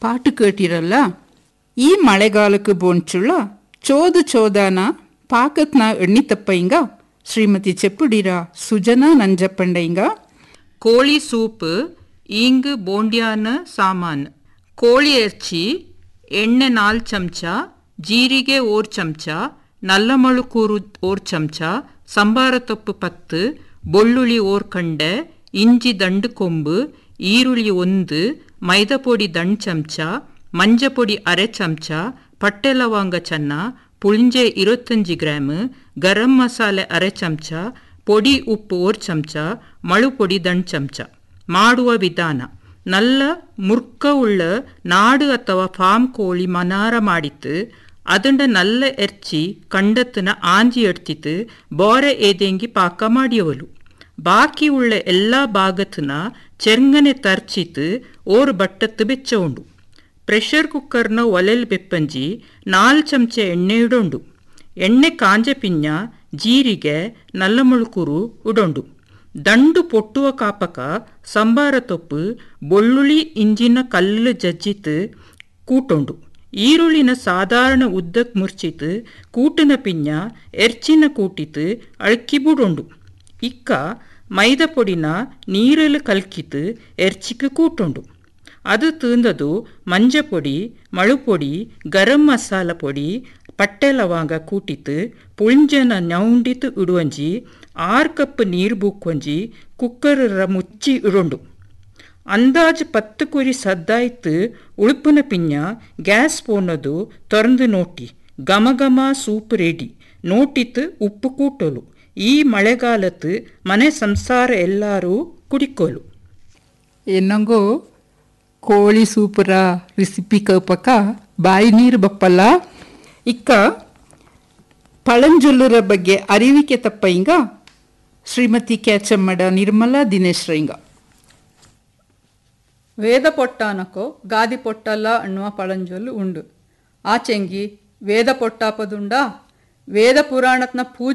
പാട്ട് കേട്ടിരല്ല. ഈ മಳೆಗಾಲಕ್ಕೆ ಬೋಂಚುಳ್ಳ ಚೋದು ಚೋದಾನ ಪಾಕತ್ನ ಎಣ್ಣಿತಪ್ಪೈಂಗ ಶ್ರೀಮತಿ ಚೆಪ್ಪುಡಿರ ಸುಜನಾ ನಂಜಪ್ಪಂಡೈಂಗ. ಕೋಳಿ ಸೂಪ್ ಇಂಗ್ ಬೋಂಡ್ಯಾನ ಸಾಮಾನ್: ಕೋಳಿ ಎರ್ಚಿ, ಎಣ್ಣೆ 4 ಚಮಚ, ಜೀರಿಗೆ 1 ಚಮಚ, ನಲ್ಲಮಳುಕೂರು 1 ಚಮಚ, ಸಂಬಾರ ತೊಪ್ಪು 10, ಬೆಳ್ಳುಳ್ಳಿ 1 ಕಂಡೆ, ಇಂಜಿ ದಂಡು ಕೊಂಬು, ಈರುಳ್ಳಿ 1, ಮೈದಾ ಪೊಡಿ ದಂಡು ಚಮಚ, ಮಂಜಪೊಡಿ 1/2 ಚಮಚ, ಪಟ್ಟೆ ಲವಂಗ ಚೆನ್ನ, ಪುಳಿಂಜೆ 25 ಗ್ರಾಮ್, ಗರಂ ಮಸಾಲೆ 1/2 ಚಮಚ, ಪೊಡಿ ಉಪ್ಪು 1 ಚಮಚ, ಮಳು ಪೊಡಿ ದಂಡು ಚಮಚ. ಮಾಡುವ ವಿಧಾನ: நல்ல முறுக்க உள்ள நாடு ಅಥವಾ ಫಾರ್ಮ್ ಕೋಳಿ ಮನಾರ ಮಾಡಿತ್ತು ಅದನ್ನ நல்ல ಎರ್ಚಿ ಕಂಡತ್ತಿನ ಆಂಜಿ ಎಡ್ತಿತ್ತು ಬೋರೆ ಏದೆಂಗಿ ಪಾಕ ಮಾಡಿಯವಲು. ಬಾಕಿ ಉಳ್ಳ ಎಲ್ಲ ಭಾಗತ್ತಿನ ಚೆರ್ಗನೆ ತರ್ಚಿತ್ತು ಓರ್ ಬಟ್ಟತ್ತು ಬೆಚ್ಚ ಉಂಡು. ಪ್ರೆಷರ್ ಕುಕ್ಕರ್ನ ಒಲೆಲ್ ಬೆಪ್ಪಂಜಿ 4 ಚಮಚ ಎಣ್ಣೆ ಇಡೊಂಡು. ಎಣ್ಣೆ ಕಾಂಜ ಪಿಂಜ ಜೀರಿಗೆ ನಲ್ಲ ಮುಳುಕುರು ಉಡೊಂಡು. ದಂಡು ಪೊಟ್ಟುವ ಕಾಪಕ ಸಂಬಾರ ತೊಪ್ಪು, ಬೆಳ್ಳುಳ್ಳಿ ಇಂಜಿನ ಕಲ್ಲು ಜಜ್ಜಿತ್ತು ಕೂಟೊಂಡು. ಈರುಳ್ಳಿನ ಸಾಧಾರಣ ಉದ್ದಕ್ಕೆ ಮುರ್ಚಿತ್ತು ಕೂಟಿನ ಪಿಂಜ ಎರ್ಚಿನ ಕೂಟಿತ್ತು ಅಳ್ಕಿ ಬಿಡೊಂಡು. ಇಕ್ಕ ಮೈದಾ ಪೊಡಿನ ನೀರಲ್ಲಿ ಕಲ್ಕಿತ್ತು ಎರ್ಚಿಗೆ ಕೂಟೊಂಡು. ಅದು ತಿಂದದು ಮಂಜಪೊಡಿ, ಮಳುಪೊಡಿ, ಗರಂ ಮಸಾಲ ಪೊಡಿ, ಪಟ್ಟೆ ಲವಂಗ ಕೂಟಿತ್ತು ಪುಳಿಂಜನ ನೌಂಡಿತು ಇಡುವಂಜಿ 6 ಕಪ್ ನೀರು ಬೂಕ್ಕೊಂಜಿ ಕುಕ್ಕರ ಮುಚ್ಚಿ ಇಡೊಂಡು. ಅಂದಾಜು 10 ಕುರಿ ಸದ್ದಾಯ್ತು ಉಳುಪಿನ ಪಿಂಜ ಗ್ಯಾಸ್ ಪೋನದು ತೊರಂದು ನೋಟಿ ಘಮ ಘಮ ಸೂಪ್ ರೆಡಿ. ನೋಟಿತ್ತು ಉಪ್ಪು ಕೂಟೋಲು. ಈ ಮಳೆಗಾಲತ್ತು ಮನೆ ಸಂಸಾರ ಎಲ್ಲರೂ ಕುಡಿಕೋಲು. ಎನ್ನಂಗೋ ಕೋಳಿ ಸೂಪರ ರೆಸಿಪಿ ಕಪಕ ಬಾಯಿ ನೀರು ಬಪ್ಪಲ್ಲ. ಇಕ್ಕ ಪಳಂಜೊಲ್ಲರ ಬಗ್ಗೆ ಅರಿವಿಕೆ ತಪ್ಪೈಂಗ ಶ್ರೀಮತಿ ಕ್ಯಾಚಮ್ಮಡ ನಿರ್ಮಲಾ ದಿನೇಶ್ ರೈಂಗ. ವೇದ ಪೊಟ್ಟಾನಕೋ ಗಾದಿ ಪೊಟ್ಟಲ್ಲ ಅನ್ನುವ ಪಳಂಜೊಲ್ಲು ಉಂಡು. ಆಚೆಂಗಿ ವೇದ ಪೊಟ್ಟಾಪದುಂಡ ವೇದ ಪುರಾಣತ್ನ